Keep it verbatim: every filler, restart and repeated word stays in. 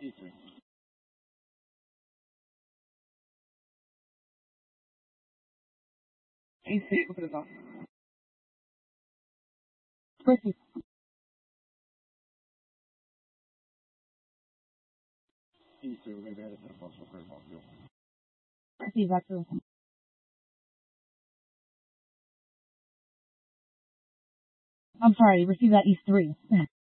E three. E six, look at it off. Pussy. E three, we're going to be headed to the possible curve off you. Pussy, that too. I'm sorry, receive that E three.